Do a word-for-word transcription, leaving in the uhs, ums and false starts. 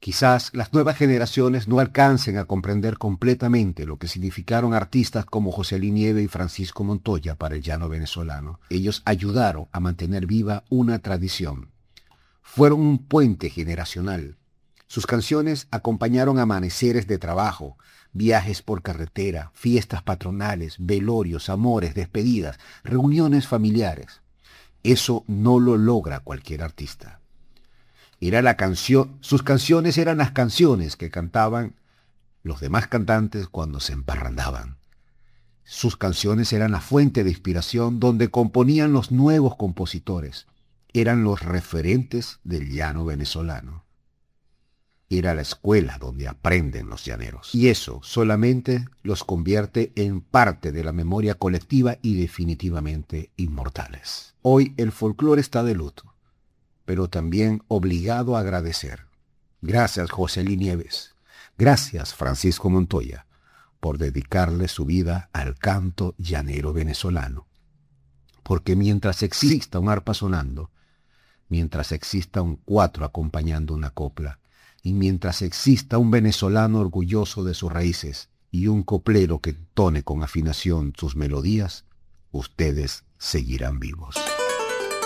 Quizás las nuevas generaciones no alcancen a comprender completamente lo que significaron artistas como José Nieves y Francisco Montoya para el llano venezolano. Ellos ayudaron a mantener viva una tradición. Fueron un puente generacional. Sus canciones acompañaron amaneceres de trabajo, viajes por carretera, fiestas patronales, velorios, amores, despedidas, reuniones familiares. Eso no lo logra cualquier artista. Era la canción, sus canciones eran las canciones que cantaban los demás cantantes cuando se emparrandaban. Sus canciones eran la fuente de inspiración donde componían los nuevos compositores. Eran los referentes del llano venezolano. Era la escuela donde aprenden los llaneros. Y eso solamente los convierte en parte de la memoria colectiva y definitivamente inmortales. Hoy el folclore está de luto, pero también obligado a agradecer. Gracias, José Nieves. Gracias, Francisco Montoya, por dedicarle su vida al canto llanero venezolano. Porque mientras exista un arpa sonando, mientras exista un cuatro acompañando una copla, y mientras exista un venezolano orgulloso de sus raíces y un coplero que entone con afinación sus melodías, ustedes seguirán vivos.